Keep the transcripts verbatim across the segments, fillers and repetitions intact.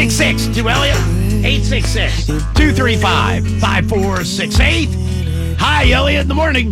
six six to Elliot. eight six six, two three five, five four six eight. Hi, Elliot, in the morning.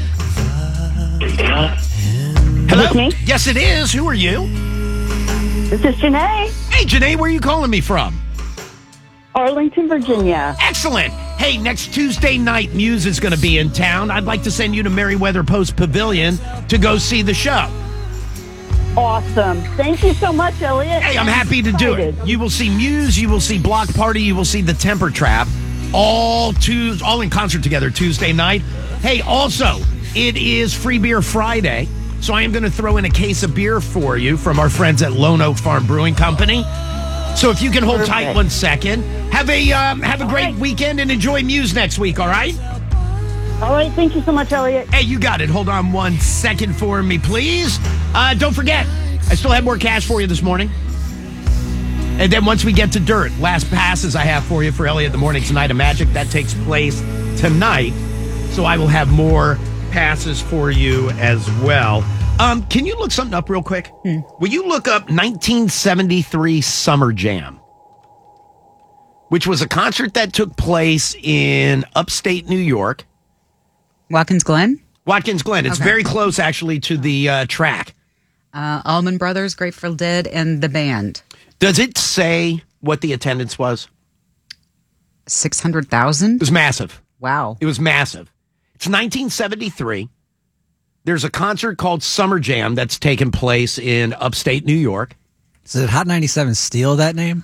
Hello? Me? Yes, it is. Who are you? This is Janae, Hey, Janae, where are you calling me from? Arlington, Virginia. Excellent. Hey, next Tuesday night, Muse is going to be in town. I'd like to send you to Merriweather Post Pavilion to go see the show. Awesome. Thank you so much, Elliot. Hey, I'm happy to do it. You will see Muse, you will see Block Party, you will see The Temper Trap, all Tues- all in concert together Tuesday night. Hey, also, it is Free Beer Friday, so I am going to throw in a case of beer for you from our friends at Lone Oak Farm Brewing Company. So if you can hold Perfect. tight one second, have a um, have a great right. weekend and enjoy Muse next week, all right? All right. Thank you so much, Elliot. Hey, you got it. Hold on one second for me, please. Uh, don't forget, I still have more cash for you this morning. And then once we get to dirt, last passes I have for you for Elliot in the Morning Tonight of Magic. That takes place tonight. So I will have more passes for you as well. Um, can you look something up real quick? Hmm. Will you look up nineteen seventy-three Summer Jam, which was a concert that took place in upstate New York. Watkins Glen? Watkins Glen. It's Okay. very close, actually, to the uh, track. Uh, Allman Brothers, Grateful Dead, and the band. Does it say what the attendance was? six hundred thousand? It was massive. Wow. It was massive. It's nineteen seventy-three. There's a concert called Summer Jam that's taken place in upstate New York. So did Hot ninety-seven steal that name?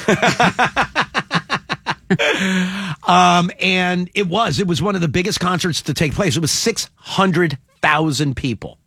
um, and it was. It was one of the biggest concerts to take place. It was six hundred thousand people.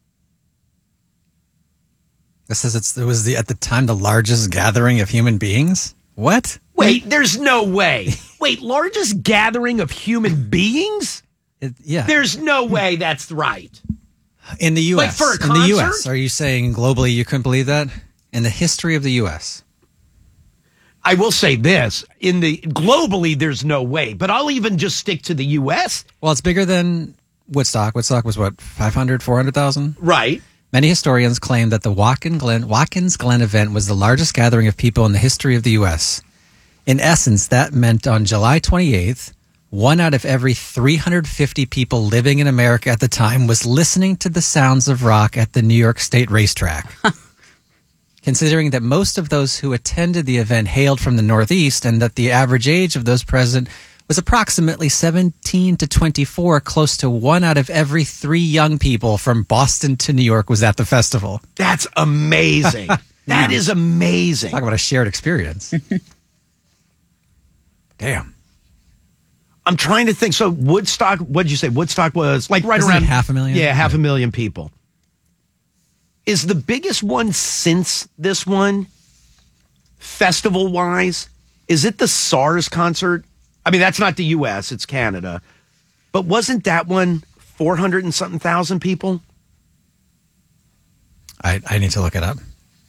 It says it's, it was the at the time the largest gathering of human beings. What? Wait, there's no way. Wait, largest gathering of human beings? It, yeah. There's no way that's right. In the U S. Like for a in the U S. concert? Are you saying globally you couldn't believe that? In the history of the U S. I will say this, in the globally there's no way, but I'll even just stick to the U S. Well, it's bigger than Woodstock. Woodstock was what, five hundred, four hundred thousand? Right. Many historians claim that the Watkins Glen, Watkins Glen event was the largest gathering of people in the history of the U S. In essence, that meant on July twenty-eighth, one out of every three hundred fifty people living in America at the time was listening to the sounds of rock at the New York State racetrack. Considering that most of those who attended the event hailed from the Northeast and that the average age of those present was approximately seventeen to twenty-four, close to one out of every three young people from Boston to New York was at the festival. That's amazing. That is amazing. Talk about a shared experience. Damn. I'm trying to think. So Woodstock, what did you say? Woodstock was like right Isn't it around half a million? Yeah, half a million people. Is the biggest one since this one, festival-wise, is it the SARS concert? I mean, that's not the U S, it's Canada. But wasn't that one four hundred and something thousand people? I, I need to look it up.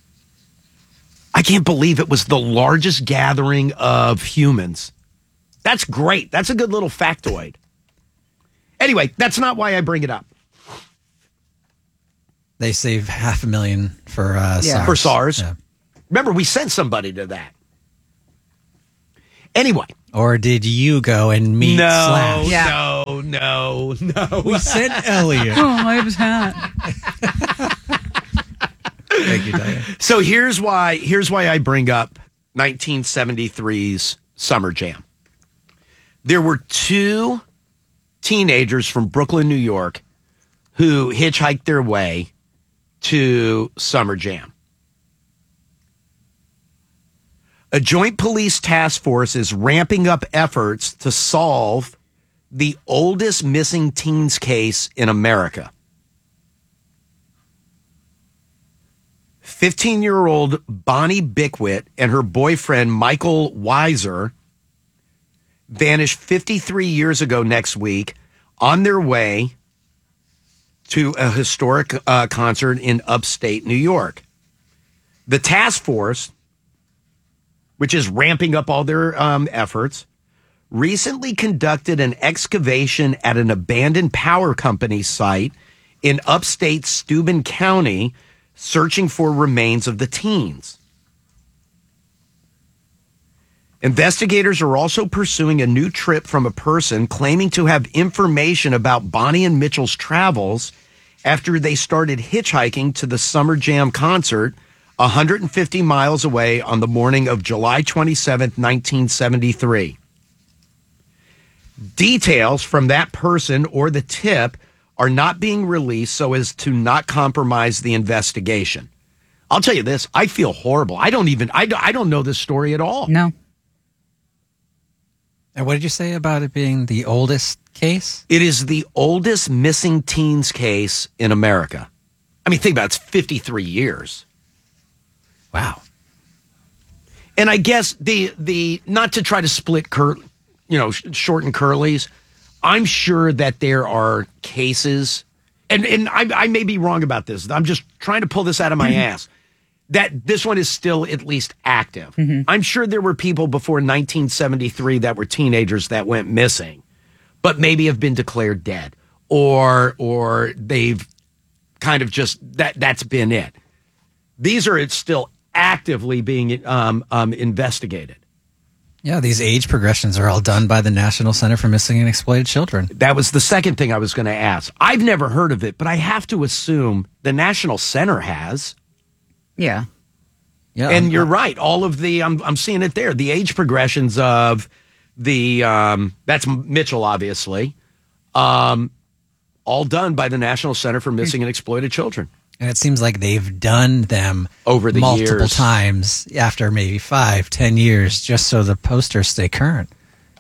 I can't believe it was the largest gathering of humans. That's great. That's a good little factoid. Anyway, that's not why I bring it up. They save half a million for uh, Yeah. SARS. For SARS. Yeah. Remember, we sent somebody to that. Anyway. Or did you go and meet No, Slash? Yeah. no, no, no. We sent Elliot. Oh, I have his hat. Thank you, Diane. So here's why here's why I bring up nineteen seventy-three's Summer Jam. There were two teenagers from Brooklyn, New York, who hitchhiked their way to Summer Jam. A joint police task force is ramping up efforts to solve the oldest missing teens case in America. fifteen-year-old Bonnie Bickwit and her boyfriend Michael Weiser vanished fifty-three years ago next week on their way to a historic uh, concert in upstate New York. The task force, which is ramping up all their um, efforts, recently conducted an excavation at an abandoned power company site in upstate Steuben County, searching for remains of the teens. Investigators are also pursuing a new trip from a person claiming to have information about Bonnie and Mitchell's travels after they started hitchhiking to the Summer Jam concert one hundred fifty miles away on the morning of July twenty-seventh, nineteen seventy-three. Details from that person or the tip are not being released so as to not compromise the investigation. I'll tell you this, I feel horrible. I don't even, I don't, I don't know this story at all. No. And what did you say about it being the oldest case? It is the oldest missing teens case in America. I mean, think about it, it's fifty-three years. Wow. And I guess the, the not to try to split, cur, you know, sh- shorten curlies, I'm sure that there are cases, and, and I, I may be wrong about this. I'm just trying to pull this out of my ass. That this one is still at least active. Mm-hmm. I'm sure there were people before nineteen seventy-three that were teenagers that went missing, but maybe have been declared dead, or or they've kind of just that that's been it. These are it's still actively being um, um, investigated. Yeah, these age progressions are all done by the National Center for Missing and Exploited Children. That was the second thing I was going to ask. I've never heard of it, but I have to assume the National Center has. Yeah. Yeah, And I'm- you're right. All of the, I'm, I'm seeing it there. The age progressions of the, um, that's Mitchell, obviously, um, all done by the National Center for Missing and Exploited Children. And it seems like they've done them Over the multiple years. times after maybe five, ten years, just so the posters stay current.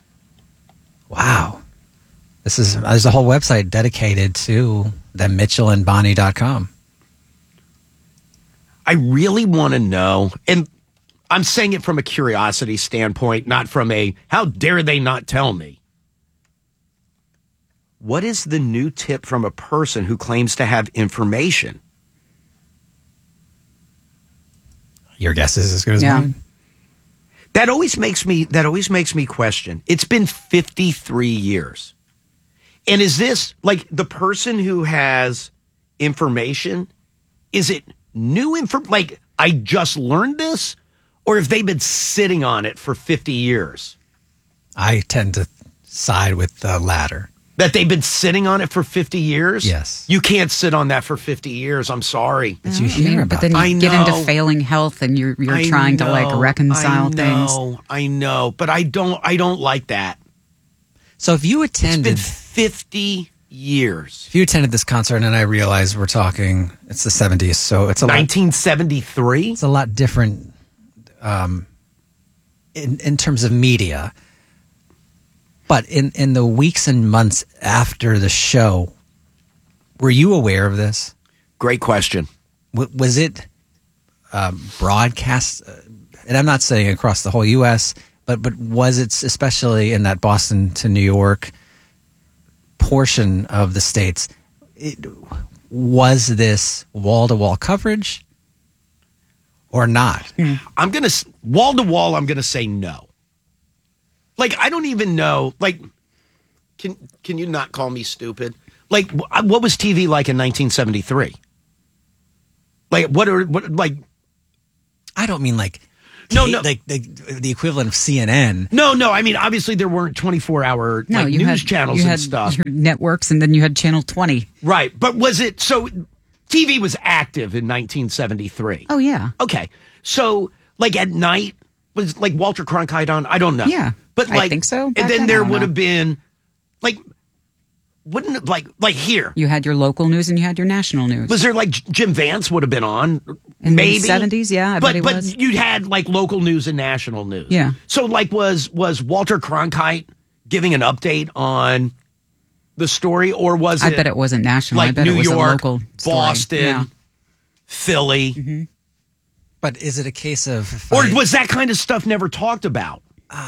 Wow. This is, there's a whole website dedicated to the Mitchell and Bonnie dot com. I really want to know, and I'm saying it from a curiosity standpoint, not from a, how dare they not tell me? What is the new tip from a person who claims to have information? Your guess is as good as Yeah. mine. That always makes me, that always makes me question. It's been fifty-three years. And is this, like, the person who has information, is it new info? Like, I just learned this? Or have they been sitting on it for fifty years? I tend to side with the latter. That they've been sitting on it for fifty years? Yes. You can't sit on that for fifty years. I'm sorry. Did you I hear mean, about but then you I get into know. failing health and you're you're I trying to like know, reconcile I things. know, I know, but I don't I don't like that. So if you It's been attended, fifty years. if you attended this concert, and I realize we're talking, it's the seventies, so it's a lot, nineteen seventy-three? it's a lot different um, in in terms of media. But in, in the weeks and months after the show, were you aware of this? Great question. W- was it um, broadcast? Uh, and I'm not saying across the whole U S, but but was it especially in that Boston to New York portion of the states? It, was this wall to wall coverage or not? I'm going to, wall to wall, I'm going to say no. Like, I don't even know, like, can can you not call me stupid? Like, wh- what was T V like in nineteen seventy-three? Like, what are, what, like, I don't mean like No, K- no. like the, the equivalent of C N N. no, no, I mean, obviously there weren't twenty-four hour No, like, you news had channels you and had stuff. your networks, and then you had Channel twenty. Right. But was it, so T V was active in nineteen seventy-three. Oh yeah, Okay. So, like, at night, was like Walter Cronkite on? I don't know. Yeah, But I like, think so. And Back then then, I there don't would know. have been, like, wouldn't it, like, like here, you had your local news and you had your national news. was there like J- Jim Vance would have been on? In the maybe seventies, yeah, I but bet he but was. you had like local news and national news. Yeah. So like, was was Walter Cronkite giving an update on the story, or was I it? bet it wasn't national. I like bet New it was York, a local story. Boston, Yeah. Philly, Mm-hmm. But is it a case of if or I- was that kind of stuff never talked about?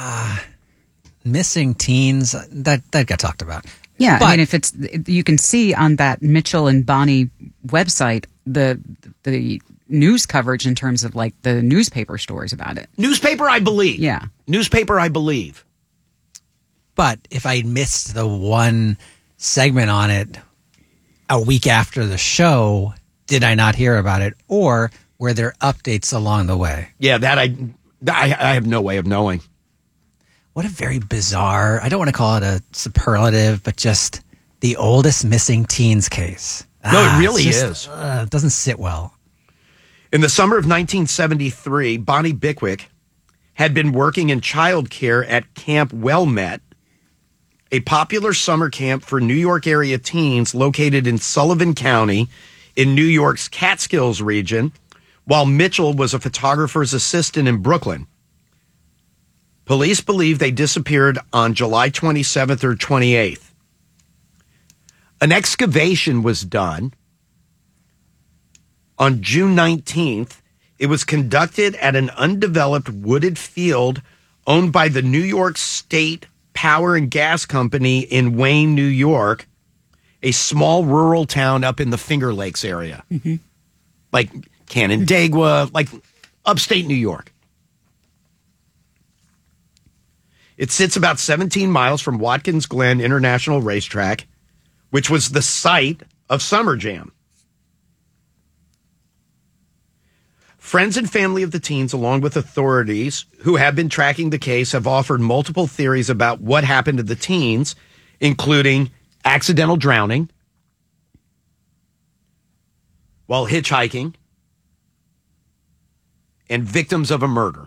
missing teens? That that got talked about. Yeah, But- I mean, if it's you can see on that Mitchell and Bonnie website the the news coverage in terms of like the newspaper stories about it. Newspaper, I believe. Yeah. Newspaper, I believe. But if I missed the one segment on it a week after the show, did I not hear about it? Or were there updates along the way? Yeah, that I, I, I have no way of knowing. what a very bizarre, I don't want to call it a superlative, but just the oldest missing teens case. No, Ah, it really it's is. just, Uh, it doesn't sit well. In the summer of nineteen seventy-three, Bonnie Bickwick had been working in childcare at Camp Wellmet, a popular summer camp for New York area teens located in Sullivan County in New York's Catskills region, while Mitchell was a photographer's assistant in Brooklyn. Police believe they disappeared on July twenty-seventh or twenty-eighth. An excavation was done on June nineteenth. It was conducted at an undeveloped wooded field owned by the New York State Power and Gas Company in Wayne, New York, a small rural town up in the Finger Lakes area, mm-hmm. like Canandaigua, like upstate New York. It sits about seventeen miles from Watkins Glen International Racetrack, which was the site of Summer Jam. Friends and family of the teens, along with authorities who have been tracking the case, have offered multiple theories about what happened to the teens, including accidental drowning while hitchhiking and victims of a murder.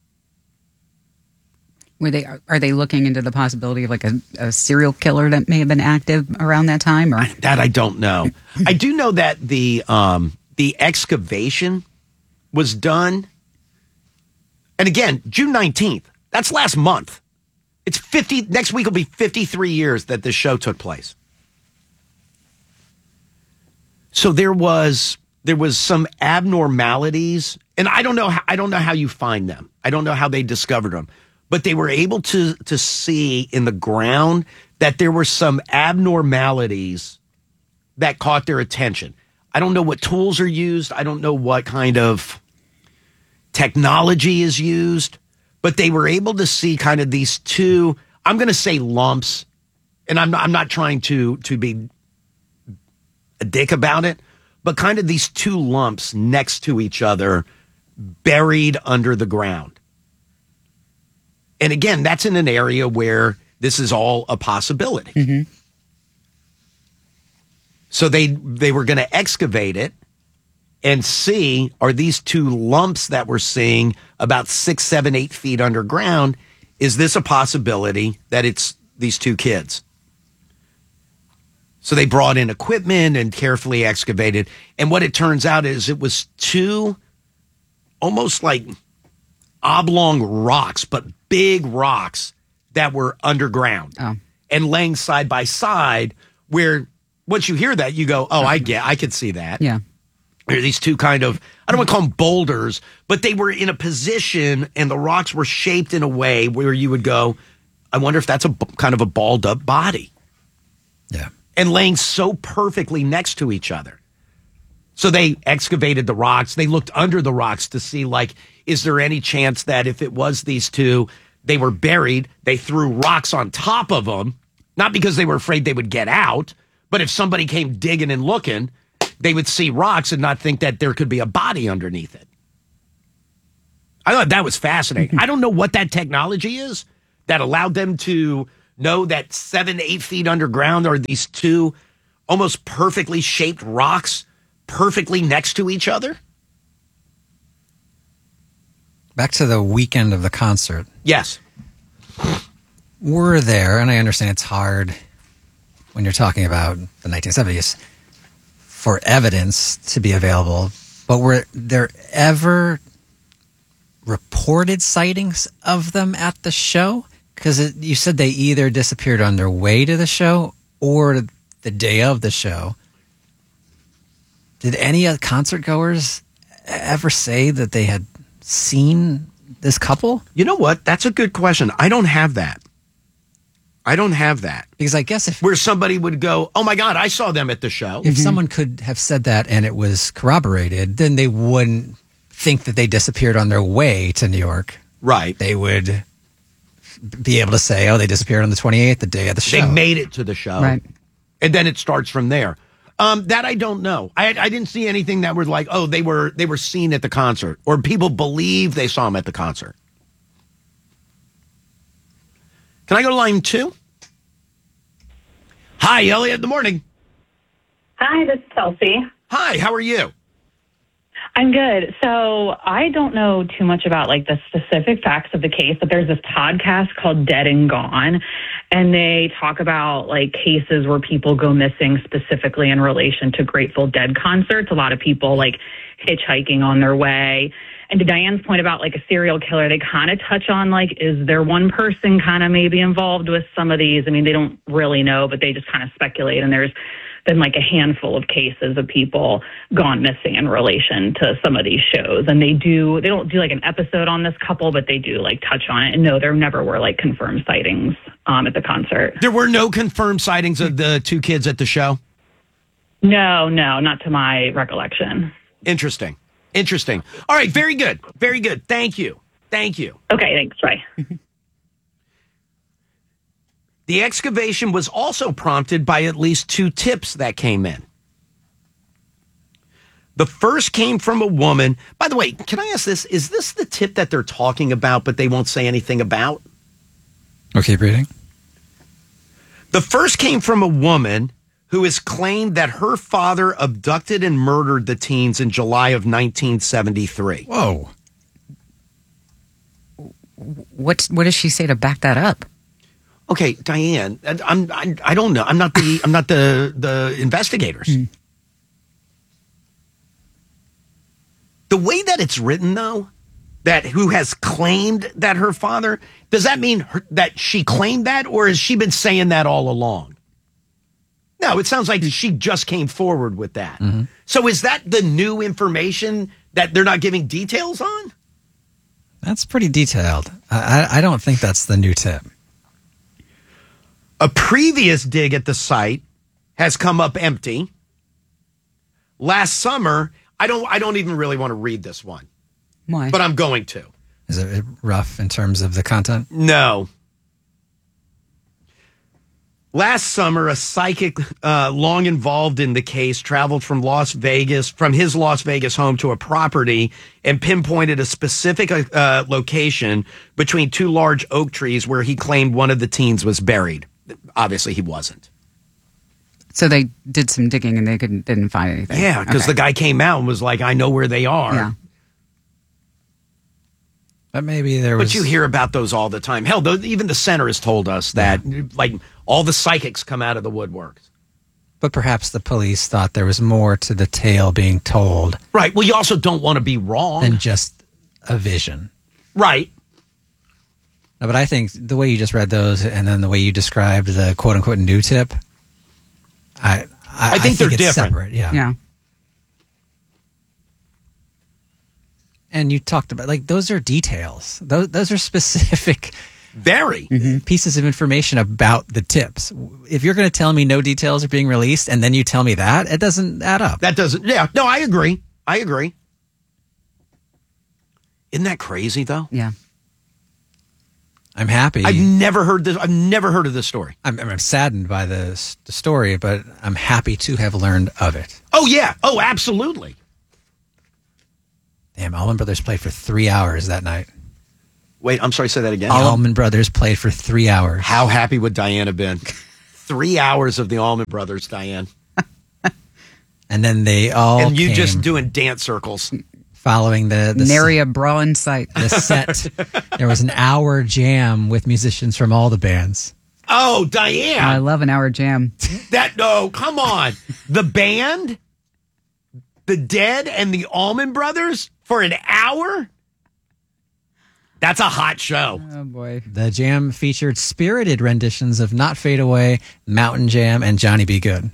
Were they are they looking into the possibility of like a, a serial killer that may have been active around that time? Or that I don't know. I do know that the um, the excavation was done, and again, June nineteenth. That's last month. It's fifty. Next week will be fifty-three years that this show took place. So there was there was some abnormalities, and I don't know how, I don't know how you find them. I don't know how they discovered them. But they were able to to see in the ground that there were some abnormalities that caught their attention. I don't know what tools are used. I don't know what kind of technology is used, but they were able to see kind of these two, I'm going to say lumps, and I'm not, I'm not trying to to be a dick about it, but kind of these two lumps next to each other buried under the ground. And again, that's in an area where this is all a possibility. Mm-hmm. So they they were going to excavate it and see, are these two lumps that we're seeing about six, seven, eight feet underground, is this a possibility that it's these two kids? So they brought in equipment and carefully excavated. And what it turns out is it was two almost like oblong rocks, but big rocks that were underground oh. and laying side by side, where once you hear that, you go, oh, I get, I could see that. Yeah. There are these two kind of, I don't want to call them boulders, but they were in a position and the rocks were shaped in a way where you would go, I wonder if that's a kind of a balled up body. Yeah. And laying so perfectly next to each other. So they excavated the rocks. They looked under the rocks to see, like, is there any chance that if it was these two, they were buried, they threw rocks on top of them, not because they were afraid they would get out, but if somebody came digging and looking, they would see rocks and not think that there could be a body underneath it. I thought that was fascinating. I don't know what that technology is that allowed them to know that seven, eight feet underground are these two almost perfectly shaped rocks perfectly next to each other. Back to the weekend of the concert. Yes. We're there, and I understand it's hard when you're talking about the nineteen seventies for evidence to be available, but were there ever reported sightings of them at the show? Because you said they either disappeared on their way to the show or the day of the show. Did any of the concert goers ever say that they had seen this couple? You know what? That's a good question. I don't have that. I don't have that. Because I guess if... Where somebody would go, oh my God, I saw them at the show. If mm-hmm. someone could have said that and it was corroborated, then they wouldn't think that they disappeared on their way to New York. Right. They would be able to say, oh, they disappeared on the twenty-eighth, the day of the show. They made it to the show. Right. And then it starts from there. Um, that I don't know. I, I didn't see anything that was like, oh, they were they were seen at the concert, or people believe they saw them at the concert. Can I go to line two? Hi, Elliot. Good morning. Hi, this is Chelsea. Hi, how are you? I'm good. So I don't know too much about like the specific facts of the case, but there's this podcast called Dead and Gone, and they talk about like cases where people go missing specifically in relation to Grateful Dead concerts. A lot of people like hitchhiking on their way. And to Diane's point about like a serial killer, they kind of touch on like, is there one person kind of maybe involved with some of these? I mean, they don't really know, but they just kind of speculate. And there's been like a handful of cases of people gone missing in relation to some of these shows. And they do, they don't do like an episode on this couple, but they do like touch on it. And no, there never were like confirmed sightings um, at the concert. There were no confirmed sightings of the two kids at the show? No, no, not to my recollection. Interesting. Interesting. All right. Very good. Very good. Thank you. Thank you. Okay. Thanks. Bye. The excavation was also prompted by at least two tips that came in. The first came from a woman. By the way, can I ask this? Is this the tip that they're talking about, but they won't say anything about? Okay, reading. The first came from a woman who has claimed that her father abducted and murdered the teens in July of nineteen seventy-three. Whoa. What what does she say to back that up? Okay, Diane, I'm, I'm I don't know. I'm not the I'm not the the investigators. Mm. The way that it's written, though, that who has claimed that her father, does that mean her, that she claimed that, or has she been saying that all along? No, it sounds like she just came forward with that. Mm-hmm. So is that the new information that they're not giving details on? That's pretty detailed. I, I don't think that's the new tip. A previous dig at the site has come up empty. Last summer, I don't I don't even really want to read this one. Why? But I'm going to. Is it rough in terms of the content? No. Last summer, a psychic uh, long involved in the case traveled from Las Vegas, from his Las Vegas home to a property and pinpointed a specific uh, location between two large oak trees where he claimed one of the teens was buried. Obviously, he wasn't. So they did some digging and they couldn't, didn't find anything. Yeah, because okay. The guy came out and was like, I know where they are. Yeah. But maybe there was... But you hear about those all the time. Hell, though, even the center has told us that, yeah. like, all the psychics come out of the woodwork. But perhaps the police thought there was more to the tale being told. Right. Well, you also don't want to be wrong. Than just a vision. Right. No, but I think the way you just read those and then the way you described the quote-unquote new tip, I, I, I think I think they're it's different. Separate, yeah. Yeah. And you talked about, like, those are details. Those, those are specific... Very. Mm-hmm. Pieces of information about the tips. If you're going to tell me no details are being released and then you tell me that, it doesn't add up. That doesn't, yeah. No, I agree. I agree. Isn't that crazy, though? Yeah. I'm happy. I've never heard this. I've never heard of this story. I'm, I'm saddened by the, the story, but I'm happy to have learned of it. Oh, yeah. Oh, absolutely. Damn, Allman Brothers played for three hours that night. Wait, I'm sorry, say that again. The Allman Brothers played for three hours. How happy would Diane have been? Three hours of the Allman Brothers, Diane. And then they all And you came just doing dance circles. Following the... the Nary a bra in sight. The set. There was an hour jam with musicians from all the bands. Oh, Diane. I love an hour jam. That, no, come on. The band, the Dead, and the Allman Brothers for an hour? That's a hot show. Oh, boy. The jam featured spirited renditions of Not Fade Away, Mountain Jam, and Johnny B. Good.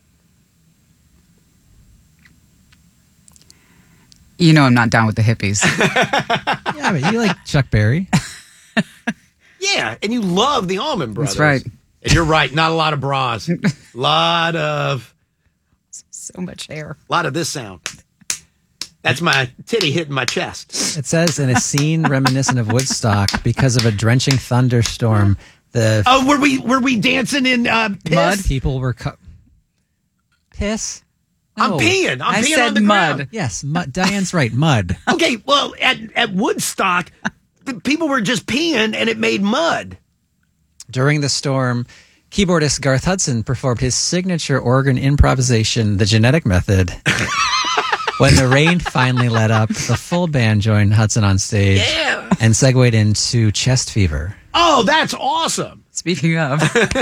You know I'm not down with the hippies. Yeah, but you like Chuck Berry. Yeah, and you love the Allman Brothers. That's right. And you're right, not a lot of bras. A lot of... So much hair. A lot of this sound. That's my titty hitting my chest. It says in a scene reminiscent of Woodstock, because of a drenching thunderstorm, the oh, were we were we dancing in uh, piss? Mud. People were cu- piss. No. I'm peeing. I'm I peeing said on the mud. ground. Yes, mud. Diane's right. Mud. Okay, well, at at Woodstock, the people were just peeing and it made mud. During the storm, keyboardist Garth Hudson performed his signature organ improvisation, The Genetic Method. When the rain finally let up, the full band joined Hudson on stage yeah. and segued into Chest Fever. Oh, that's awesome. Speaking of.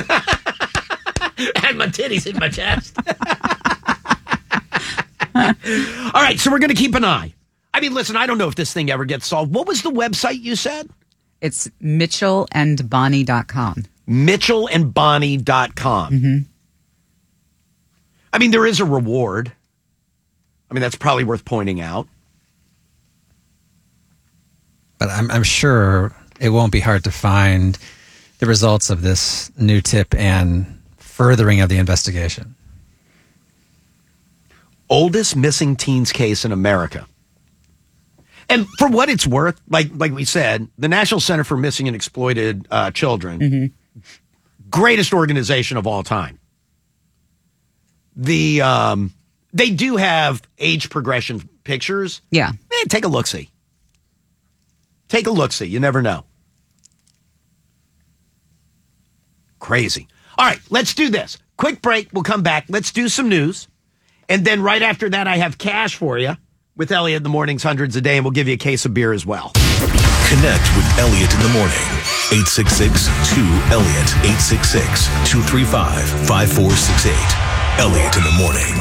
And my titties in my chest. All right, so we're going to keep an eye. I mean, listen, I don't know if this thing ever gets solved. What was the website you said? It's mitchell and bonnie dot com. mitchell and bonnie dot com. Mm-hmm. I mean, there is a reward. I mean, that's probably worth pointing out. But I'm, I'm sure it won't be hard to find the results of this new tip and furthering of the investigation. Oldest missing teens case in America. And for what it's worth, like like we said, the National Center for Missing and Exploited uh, Children, mm-hmm. greatest organization of all time. The um, they do have age progression pictures. Yeah. Eh, take a look-see. Take a look-see. You never know. Crazy. All right, let's do this. Quick break. We'll come back. Let's do some news. And then right after that, I have cash for you with Elliot in the mornings, hundreds a day, and we'll give you a case of beer as well. Connect with Elliot in the morning. eight six six two Elliot. eight six six two three five five four six eight. Elliot in the morning.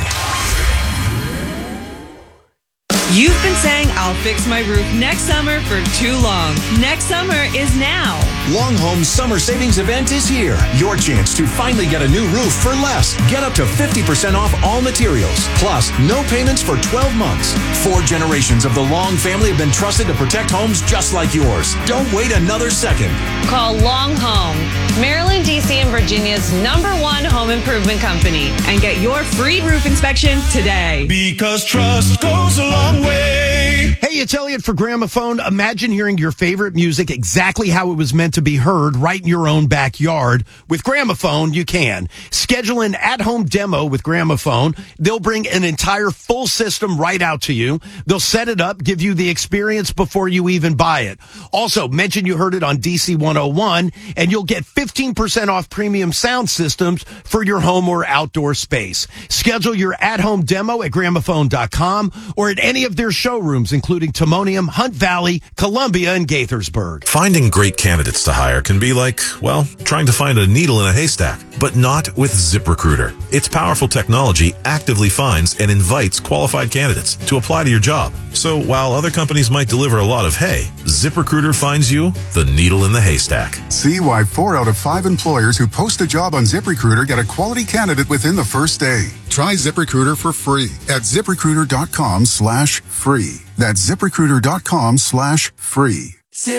You've been saying I'll fix my roof next summer for too long. Next summer is now. Long Home's summer savings event is here. Your chance to finally get a new roof for less. Get up to fifty percent off all materials. Plus, no payments for twelve months. Four generations of the Long family have been trusted to protect homes just like yours. Don't wait another second. Call Long Home, Maryland, D C, and Virginia's number one home improvement company, and get your free roof inspection today. Because trust goes a long way. Hey, it's Elliot for Gramophone. Imagine hearing your favorite music exactly how it was meant to be heard right in your own backyard. With Gramophone, you can. Schedule an at-home demo with Gramophone. They'll bring an entire full system right out to you. They'll set it up, give you the experience before you even buy it. Also, mention you heard it on D C one oh one, and you'll get fifteen percent off premium sound systems for your home or outdoor space. Schedule your at-home demo at gramophone dot com or at any of their showrooms, including Timonium, Hunt Valley, Columbia, and Gaithersburg. Finding great candidates to hire can be like, well, trying to find a needle in a haystack, but not with ZipRecruiter. Its powerful technology actively finds and invites qualified candidates to apply to your job. So while other companies might deliver a lot of hay, ZipRecruiter finds you the needle in the haystack. See why four out of five employers who post a job on ZipRecruiter get a quality candidate within the first day. Try ZipRecruiter for free at ZipRecruiter.com slash free. That's ZipRecruiter.com slash free.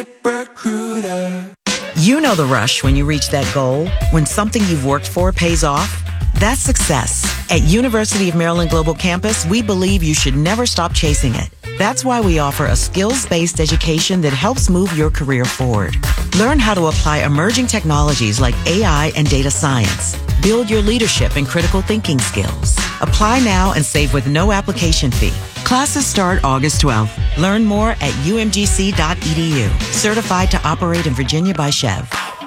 ZipRecruiter. You know the rush when you reach that goal, when something you've worked for pays off. That's success. At University of Maryland Global Campus, we believe you should never stop chasing it. That's why we offer a skills-based education that helps move your career forward. Learn how to apply emerging technologies like A I and data science. Build your leadership and critical thinking skills. Apply now and save with no application fee. Classes start August twelfth. Learn more at u m g c dot e d u. Certified to operate in Virginia by Chev.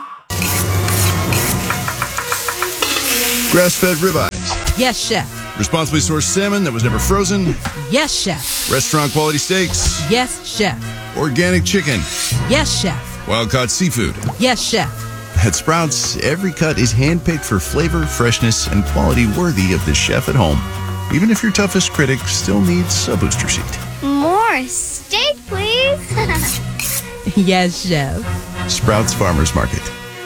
Grass-fed ribeyes. Yes, chef. Responsibly sourced salmon that was never frozen. Yes, chef. Restaurant quality steaks. Yes, chef. Organic chicken. Yes, chef. Wild-caught seafood. Yes, chef. At Sprouts, every cut is hand-picked for flavor, freshness, and quality worthy of the chef at home. Even if your toughest critic still needs a booster seat. More steak, please. Yes, chef. Sprouts Farmers Market.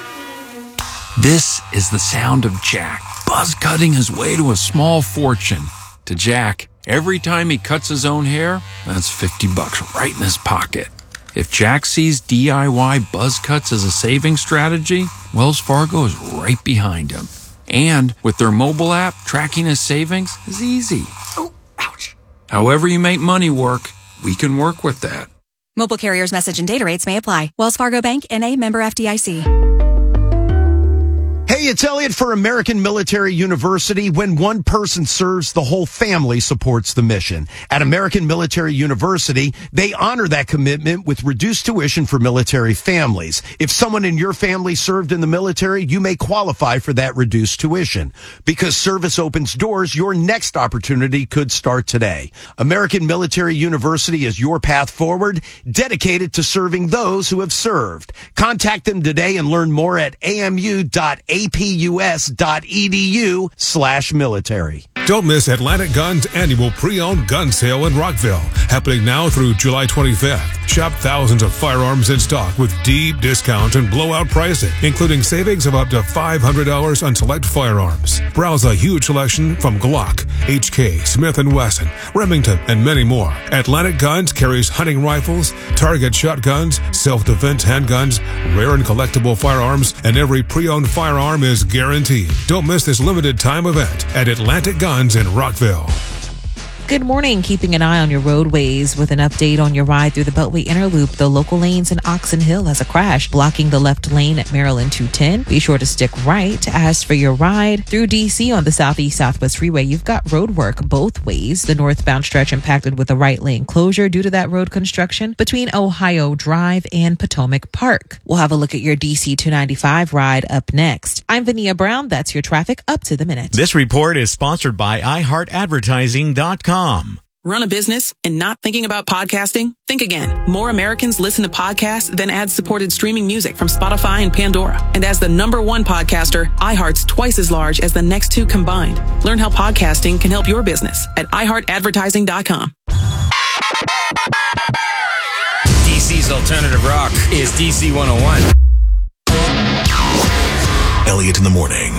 This is the sound of Jack, buzz cutting his way to a small fortune. To Jack, every time he cuts his own hair, that's fifty bucks right in his pocket. If Jack sees D I Y buzz cuts as a saving strategy, Wells Fargo is right behind him. And with their mobile app, tracking his savings is easy. Oh, ouch. However you make money work, we can work with that. Mobile carriers' message and data rates may apply. Wells Fargo Bank, N A, member F D I C. Hey, Hey, it's Elliot for American Military University. When one person serves, the whole family supports the mission. At American Military University, they honor that commitment with reduced tuition for military families. If someone in your family served in the military, you may qualify for that reduced tuition. Because service opens doors, your next opportunity could start today. American Military University is your path forward, dedicated to serving those who have served. Contact them today and learn more at amu.apus.edu slash military. Don't miss Atlantic Guns' annual pre-owned gun sale in Rockville, happening now through July twenty-fifth. Shop thousands of firearms in stock with deep discounts and blowout pricing, including savings of up to five hundred dollars on select firearms. Browse a huge selection from Glock, H K, Smith and Wesson, Remington, and many more. Atlantic Guns carries hunting rifles, target shotguns, self-defense handguns, rare and collectible firearms, and every pre-owned firearm is guaranteed. Don't miss this limited time event at Atlantic Guns in Rockville. Good morning. Keeping an eye on your roadways with an update on your ride through the Beltway Inner Loop. The local lanes in Oxon Hill has a crash blocking the left lane at Maryland two ten. Be sure to stick right. As for your ride through D C on the Southeast Southwest Freeway, you've got road work both ways. The northbound stretch impacted with a right lane closure due to that road construction between Ohio Drive and Potomac Park. We'll have a look at your D C two ninety-five ride up next. I'm Vania Brown. That's your traffic up to the minute. This report is sponsored by i heart advertising dot com. Run a business and not thinking about podcasting? Think again. More Americans listen to podcasts than ad-supported streaming music from Spotify and Pandora. And as the number one podcaster, iHeart's twice as large as the next two combined. Learn how podcasting can help your business at i heart advertising dot com. D C's alternative rock is D C one oh one. Elliot in the morning.